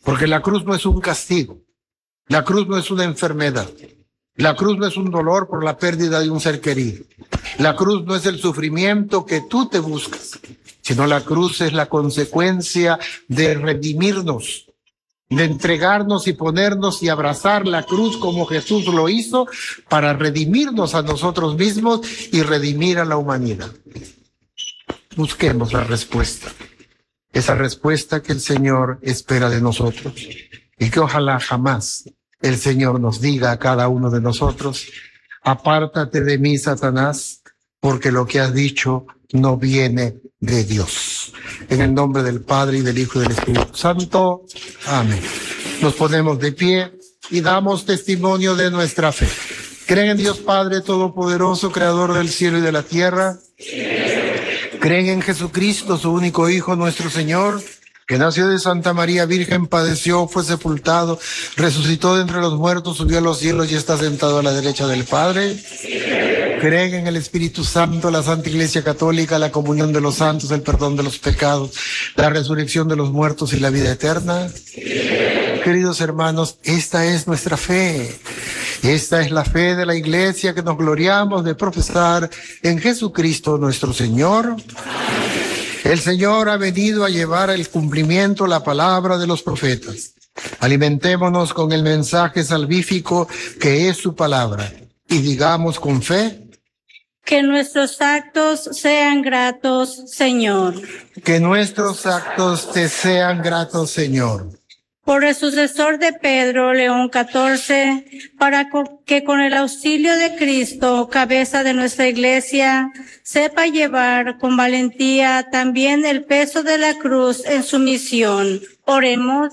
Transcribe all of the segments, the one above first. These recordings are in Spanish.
Porque la cruz no es un castigo, la cruz no es una enfermedad, la cruz no es un dolor por la pérdida de un ser querido, la cruz no es el sufrimiento que tú te buscas, sino la cruz es la consecuencia de redimirnos, de entregarnos y ponernos y abrazar la cruz como Jesús lo hizo para redimirnos a nosotros mismos y redimir a la humanidad. Busquemos la respuesta, esa respuesta que el Señor espera de nosotros y que ojalá jamás el Señor nos diga a cada uno de nosotros: apártate de mí, Satanás, porque lo que has dicho no viene de Dios. En el nombre del Padre y del Hijo y del Espíritu Santo. Amén. Nos ponemos de pie y damos testimonio de nuestra fe. ¿Creen en Dios Padre Todopoderoso, Creador del cielo y de la tierra? ¿Creen en Jesucristo, su único Hijo, nuestro Señor, que nació de Santa María Virgen, padeció, fue sepultado, resucitó de entre los muertos, subió a los cielos y está sentado a la derecha del Padre? ¿Creen en el Espíritu Santo, la Santa Iglesia Católica, la comunión de los santos, el perdón de los pecados, la resurrección de los muertos y la vida eterna? Queridos hermanos, esta es nuestra fe. Esta es la fe de la Iglesia que nos gloriamos de profesar en Jesucristo nuestro Señor. El Señor ha venido a llevar al cumplimiento la palabra de los profetas. Alimentémonos con el mensaje salvífico que es su palabra y digamos con fe: que nuestros actos sean gratos, Señor. Que nuestros actos te sean gratos, Señor. Por el sucesor de Pedro, León XIV, para que con el auxilio de Cristo, cabeza de nuestra Iglesia, sepa llevar con valentía también el peso de la cruz en su misión. Oremos.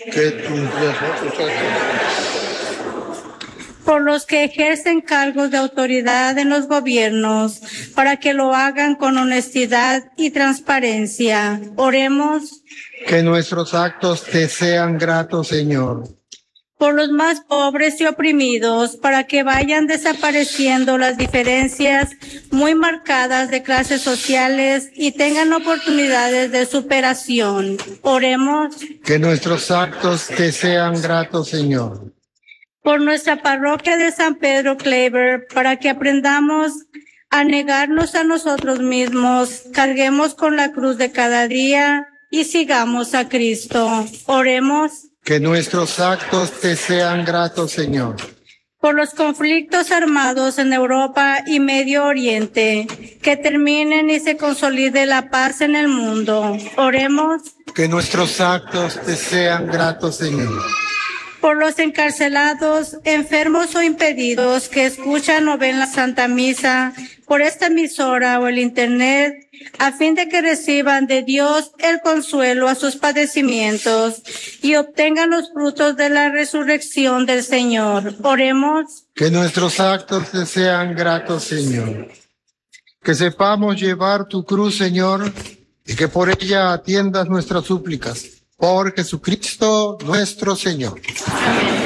Por los que ejercen cargos de autoridad en los gobiernos, para que lo hagan con honestidad y transparencia. Oremos. Que nuestros actos te sean gratos, Señor. Por los más pobres y oprimidos, para que vayan desapareciendo las diferencias muy marcadas de clases sociales y tengan oportunidades de superación. Oremos. Que nuestros actos te sean gratos, Señor. Por nuestra parroquia de San Pedro Claver, para que aprendamos a negarnos a nosotros mismos, carguemos con la cruz de cada día y sigamos a Cristo. Oremos. Que nuestros actos te sean gratos, Señor. Por los conflictos armados en Europa y Medio Oriente, que terminen y se consolide la paz en el mundo. Oremos. Que nuestros actos te sean gratos, Señor. Por los encarcelados, enfermos o impedidos que escuchan o ven la Santa Misa por esta emisora o el Internet, a fin de que reciban de Dios el consuelo a sus padecimientos y obtengan los frutos de la resurrección del Señor. Oremos. Que nuestros actos te sean gratos, Señor. Que sepamos llevar tu cruz, Señor, y que por ella atiendas nuestras súplicas. Por Jesucristo nuestro Señor. Amén.